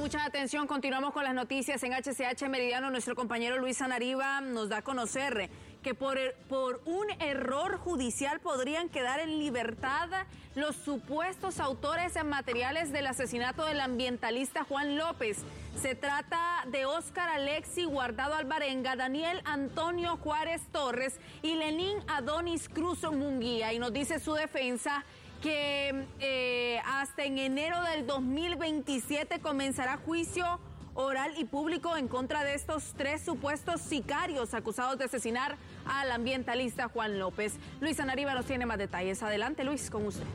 mucha atención. Continuamos con las noticias en HCH Meridiano. Nuestro compañero Luis Sanariva nos da a conocer que por un error judicial podrían quedar en libertad los supuestos autores materiales del asesinato del ambientalista Juan López. Se trata de Óscar Alexi Guardado Alvarenga, Daniel Antonio Juárez Torres y Lenín Adonis Cruz Munguía. Y nos dice su defensa que hasta en enero del 2027 comenzará juicio oral y público en contra de estos 3 supuestos sicarios acusados de asesinar al ambientalista Juan López. Luis Sanariva nos tiene más detalles. Adelante, Luis, con usted.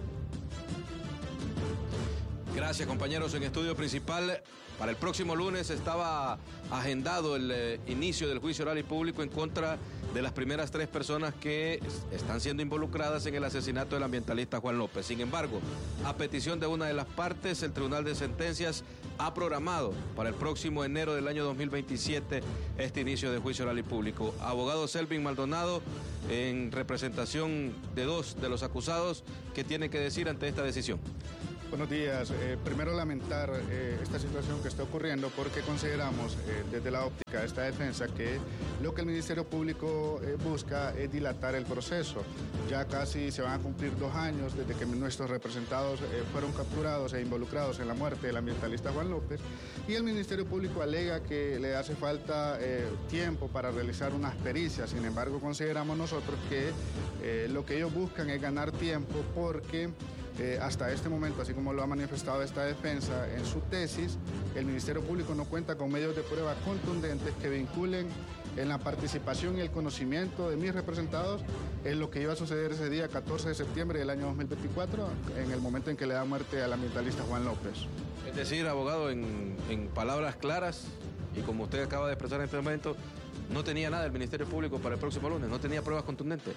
Gracias, compañeros. En estudio principal, para el próximo lunes estaba agendado el inicio del juicio oral y público en contra de las primeras 3 personas que están siendo involucradas en el asesinato del ambientalista Juan López. Sin embargo, a petición de una de las partes, el Tribunal de Sentencias ha programado para el próximo enero del año 2027 este inicio de juicio oral y público. Abogado Selvin Maldonado, en representación de 2 de los acusados, ¿qué tiene que decir ante esta decisión? Buenos días. Primero lamentar esta situación que está ocurriendo porque consideramos desde la óptica de esta defensa que lo que el Ministerio Público busca es dilatar el proceso. Ya casi se van a cumplir 2 años desde que nuestros representados fueron capturados e involucrados en la muerte del ambientalista Juan López y el Ministerio Público alega que le hace falta tiempo para realizar unas pericias. Sin embargo, consideramos nosotros que lo que ellos buscan es ganar tiempo porque hasta este momento, así como lo ha manifestado esta defensa en su tesis, el Ministerio Público no cuenta con medios de prueba contundentes que vinculen en la participación y el conocimiento de mis representados en lo que iba a suceder ese día 14 de septiembre del año 2024, en el momento en que le da muerte al ambientalista Juan López. Es decir, abogado, en palabras claras, y como usted acaba de expresar en este momento, no tenía nada el Ministerio Público para el próximo lunes, no tenía pruebas contundentes.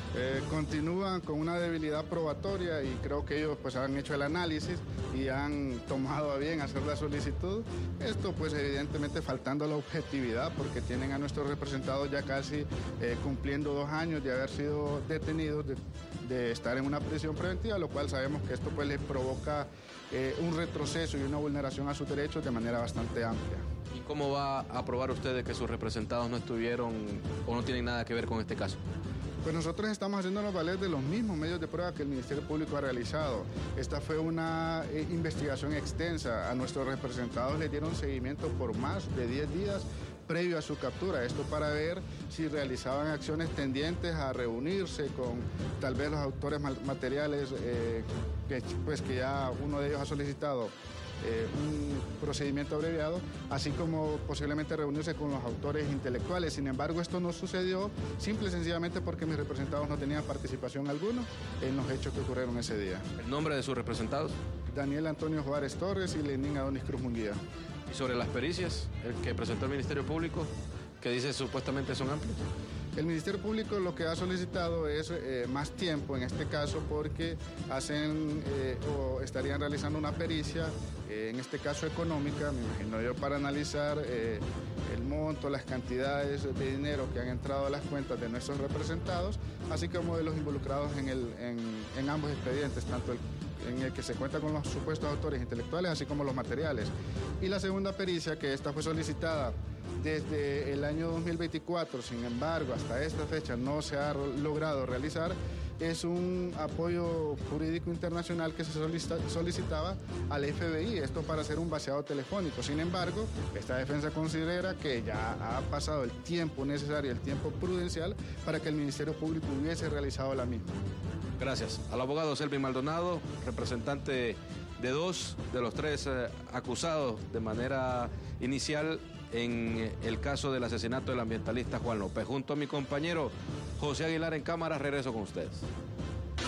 Continúan con una debilidad probatoria y creo que ellos pues han hecho el análisis y han tomado a bien hacer la solicitud. Esto pues evidentemente faltando la objetividad porque tienen a nuestros representados ya casi cumpliendo 2 años de haber sido detenidos, de estar en una prisión preventiva, lo cual sabemos que esto pues les provoca un retroceso y una vulneración a sus derechos de manera bastante amplia. ¿Y cómo va a probar usted de que sus representados no estuvieron o no tienen nada que ver con este caso? Pues nosotros estamos haciéndonos valer de los mismos medios de prueba que el Ministerio Público ha realizado. Esta fue una investigación extensa. A nuestros representados les dieron seguimiento por más de 10 días previo a su captura. Esto para ver si realizaban acciones tendientes a reunirse con tal vez los autores materiales que ya uno de ellos ha solicitado un procedimiento abreviado, así como posiblemente reunirse con los autores intelectuales. Sin embargo, esto no sucedió simple y sencillamente porque mis representados no tenían participación alguna en los hechos que ocurrieron ese día. ¿El nombre de sus representados? Daniel Antonio Juárez Torres y Lenín Adonis Cruz Munguía. ¿Y sobre las pericias que presentó el Ministerio Público, que dice supuestamente son amplias? El Ministerio Público lo que ha solicitado es más tiempo en este caso porque hacen o estarían realizando una pericia, en este caso económica, me imagino yo, para analizar el monto, las cantidades de dinero que han entrado a las cuentas de nuestros representados, así como de los involucrados en ambos expedientes, tanto en el que se cuenta con los supuestos autores intelectuales, así como los materiales. Y la segunda pericia, que esta fue solicitada desde el año 2024, sin embargo, hasta esta fecha no se ha logrado realizar, es un apoyo jurídico internacional que se solicitaba al FBI, esto para hacer un vaciado telefónico. Sin embargo, esta defensa considera que ya ha pasado el tiempo necesario, el tiempo prudencial, para que el Ministerio Público hubiese realizado la misma. Gracias. Al abogado Selvin Maldonado, representante de 2 de los 3 acusados de manera inicial en el caso del asesinato del ambientalista Juan López. Junto a mi compañero José Aguilar en cámara, regreso con ustedes.